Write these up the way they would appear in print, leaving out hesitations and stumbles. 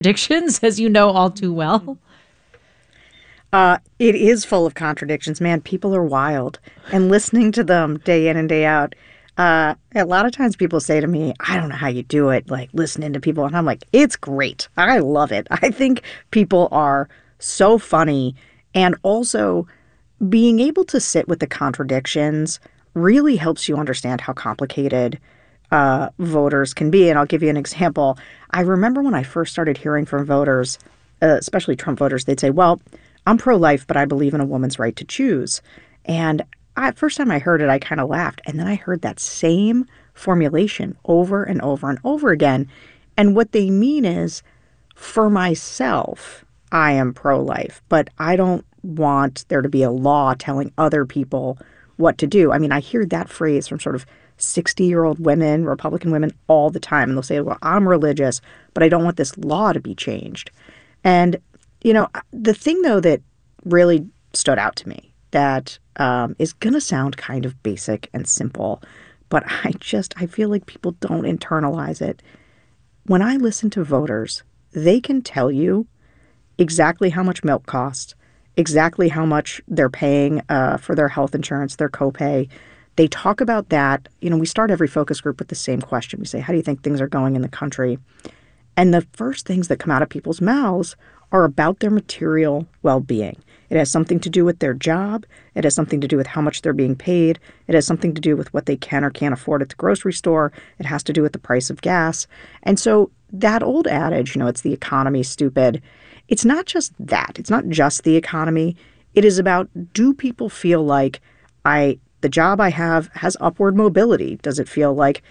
contradictions, as you know all too well. It is full of contradictions, man. People are wild, and listening to them day in and day out. A lot of times people say to me, I don't know how you do it, like listening to people. And I'm like, it's great. I love it. I think people are so funny. And also, being able to sit with the contradictions really helps you understand how complicated voters can be. And I'll give you an example. I remember when I first started hearing from voters, especially Trump voters, they'd say, well, I'm pro-life, but I believe in a woman's right to choose. And first time I heard it, I kind of laughed. And then I heard that same formulation over and over and over again. And what they mean is, for myself, I am pro-life, but I don't want there to be a law telling other people what to do. I mean, I hear that phrase from sort of 60-year-old women, Republican women, all the time. And they'll say, well, I'm religious, but I don't want this law to be changed. And, the thing, though, that really stood out to me that is going to sound kind of basic and simple, but I feel like people don't internalize it. When I listen to voters, they can tell you exactly how much milk costs, exactly how much they're paying for their health insurance, their copay. They talk about that. We start every focus group with the same question. We say, how do you think things are going in the country? And the first things that come out of people's mouths are about their material well-being. It has something to do with their job. It has something to do with how much they're being paid. It has something to do with what they can or can't afford at the grocery store. It has to do with the price of gas. And so that old adage, it's the economy, stupid. It's not just that. It's not just the economy. It is about, do people feel like the job I have has upward mobility? Does it feel like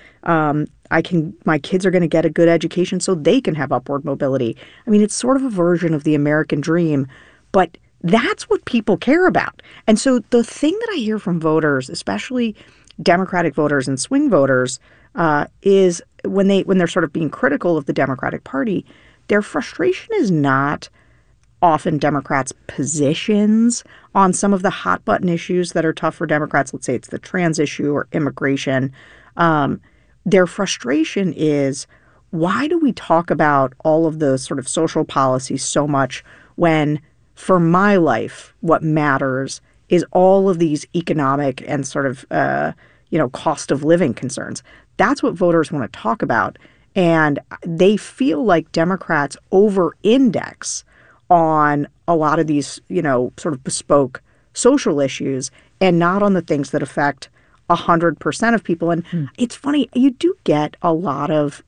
my kids are going to get a good education so they can have upward mobility? I mean, it's sort of a version of the American dream, but that's what people care about. And so the thing that I hear from voters, especially Democratic voters and swing voters, is when they're sort of being critical of the Democratic Party, their frustration is not often Democrats' positions on some of the hot button issues that are tough for Democrats. Let's say it's the trans issue or immigration. Their frustration is, why do we talk about all of the sort of social policies so much when, for my life, what matters is all of these economic and sort of, cost of living concerns? That's what voters want to talk about. And they feel like Democrats over-index on a lot of these, sort of bespoke social issues and not on the things that affect 100% of people. And it's funny, you do get a lot of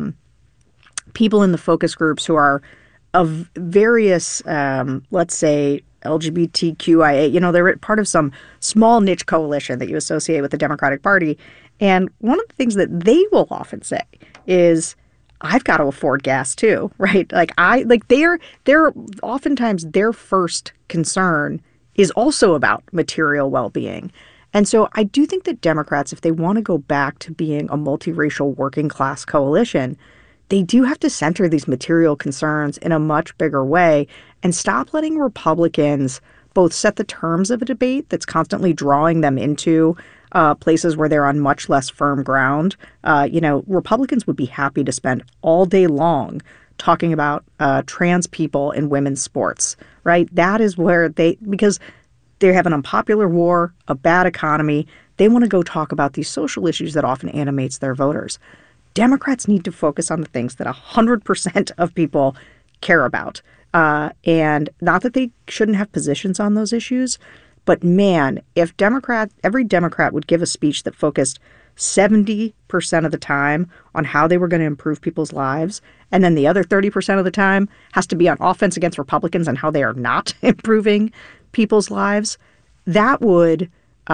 people in the focus groups who are of various, let's say, LGBTQIA, they're part of some small niche coalition that you associate with the Democratic Party. And one of the things that they will often say is, I've got to afford gas too, right? They're oftentimes their first concern is also about material well-being. And so I do think that Democrats, if they want to go back to being a multiracial working class coalition, they do have to center these material concerns in a much bigger way and stop letting Republicans both set the terms of a debate that's constantly drawing them into places where they're on much less firm ground. Republicans would be happy to spend all day long talking about trans people in women's sports, right? That is where because they have an unpopular war, a bad economy. They want to go talk about these social issues that often animates their voters. Democrats need to focus on the things that 100% of people care about. And not that they shouldn't have positions on those issues, but man, if every Democrat would give a speech that focused 70% of the time on how they were going to improve people's lives, and then the other 30% of the time has to be on offense against Republicans and how they are not improving people's lives, that would,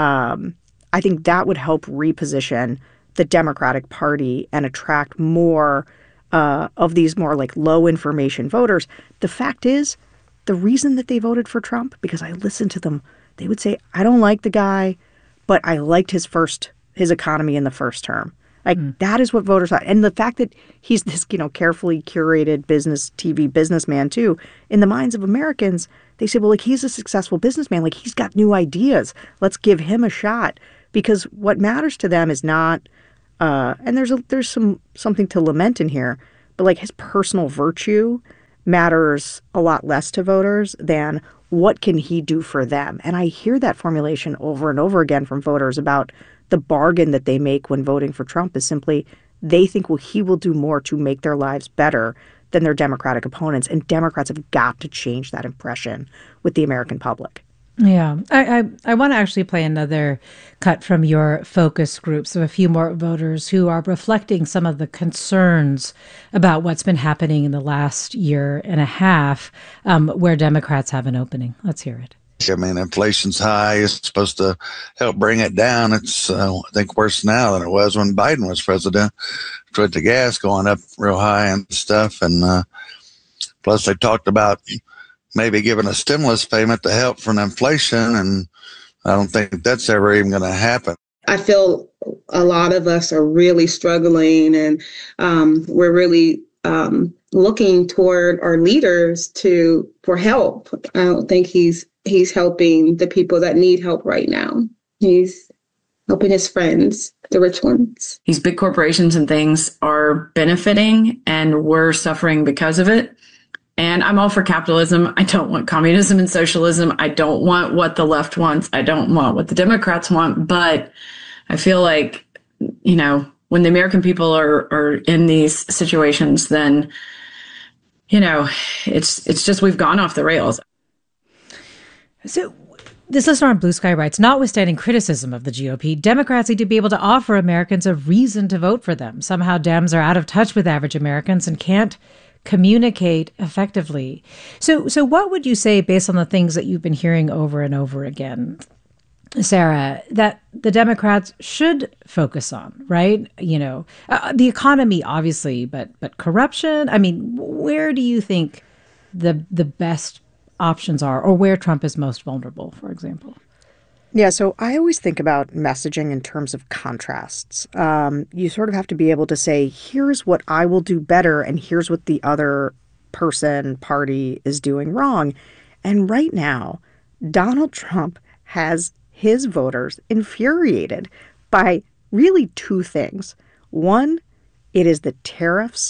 I think that would help reposition the Democratic Party and attract more of these more like low information voters. The fact is, the reason that they voted for Trump, because I listened to them, they would say, I don't like the guy, but I liked his economy in the first term. That is what voters thought. And the fact that he's this, carefully curated TV businessman too, in the minds of Americans, they say, well, he's a successful businessman. He's got new ideas. Let's give him a shot. Because what matters to them is not, and there's something to lament in here, but his personal virtue matters a lot less to voters than what can he do for them. And I hear that formulation over and over again from voters about the bargain that they make when voting for Trump is simply they think, well, he will do more to make their lives better than their Democratic opponents. And Democrats have got to change that impression with the American public. Yeah, I want to actually play another cut from your focus groups of a few more voters who are reflecting some of the concerns about what's been happening in the last year and a half, where Democrats have an opening. Let's hear it. I mean, inflation's high. It's supposed to help bring it down. It's, I think, worse now than it was when Biden was president, with the gas going up real high and stuff. And plus, they talked about maybe giving a stimulus payment to help from inflation, and I don't think that's ever even going to happen. I feel a lot of us are really struggling, and we're really looking toward our leaders for help. I don't think he's helping the people that need help right now. He's helping his friends, the rich ones. These big corporations and things are benefiting, and we're suffering because of it. And I'm all for capitalism. I don't want communism and socialism. I don't want what the left wants. I don't want what the Democrats want. But I feel like, when the American people are in these situations, then, it's just we've gone off the rails. So this listener on Blue Sky writes, notwithstanding criticism of the GOP, Democrats need to be able to offer Americans a reason to vote for them. Somehow Dems are out of touch with average Americans and can't communicate effectively. So what would you say, based on the things that you've been hearing over and over again, Sarah, that the Democrats should focus on, right? The economy, obviously, but corruption. I mean, where do you think the best options are, or where Trump is most vulnerable, for example? Yeah, so I always think about messaging in terms of contrasts. You sort of have to be able to say, here's what I will do better, and here's what the other party is doing wrong. And right now, Donald Trump has his voters infuriated by really two things. One, it is the tariffs.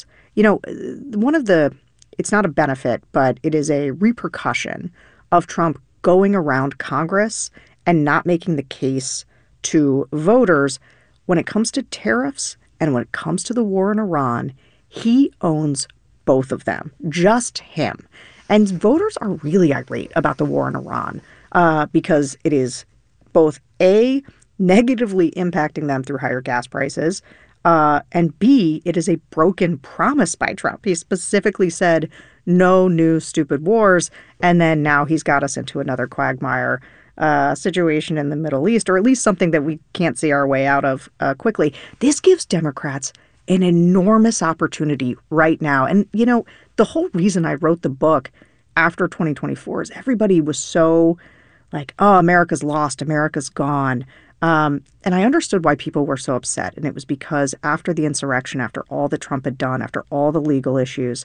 It's not a benefit, but it is a repercussion of Trump going around Congress and not making the case to voters when it comes to tariffs and when it comes to the war in Iran. He owns both of them, just him. And voters are really irate about the war in Iran because it is both A, negatively impacting them through higher gas prices, and B, it is a broken promise by Trump. He specifically said no new stupid wars, and then now he's got us into another quagmire situation in the Middle East, or at least something that we can't see our way out of quickly. This gives Democrats an enormous opportunity right now. And, the whole reason I wrote the book after 2024 is everybody was so like, oh, America's lost, America's gone. And I understood why people were so upset. And it was because after the insurrection, after all that Trump had done, after all the legal issues,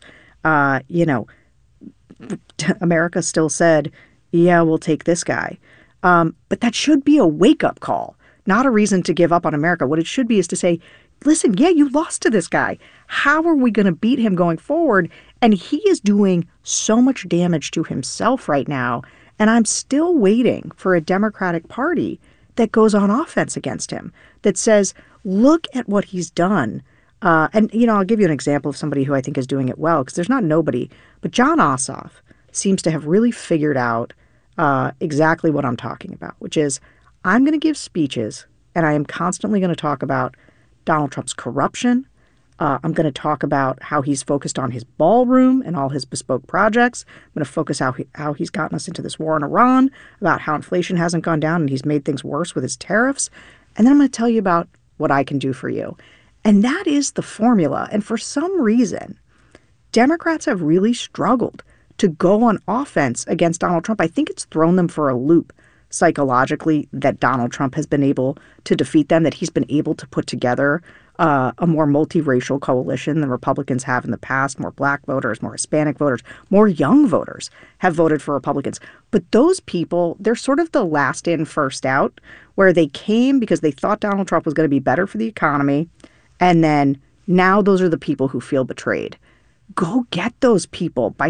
America still said, yeah, we'll take this guy. But that should be a wake-up call, not a reason to give up on America. What it should be is to say, listen, yeah, you lost to this guy. How are we going to beat him going forward? And he is doing so much damage to himself right now. And I'm still waiting for a Democratic Party that goes on offense against him, that says, look at what he's done. And I'll give you an example of somebody who I think is doing it well, because there's not nobody, but Jon Ossoff seems to have really figured out exactly what I'm talking about, which is I'm going to give speeches and I am constantly going to talk about Donald Trump's corruption. I'm going to talk about how he's focused on his ballroom and all his bespoke projects. I'm going to focus how he's gotten us into this war in Iran, about how inflation hasn't gone down and he's made things worse with his tariffs. And then I'm going to tell you about what I can do for you. And that is the formula. And for some reason, Democrats have really struggled to go on offense against Donald Trump. I think it's thrown them for a loop psychologically that Donald Trump has been able to defeat them, that he's been able to put together a more multiracial coalition than Republicans have in the past. More black voters, more Hispanic voters, more young voters have voted for Republicans. But those people, they're sort of the last in, first out, where they came because they thought Donald Trump was going to be better for the economy. And then now those are the people who feel betrayed. Go get those people by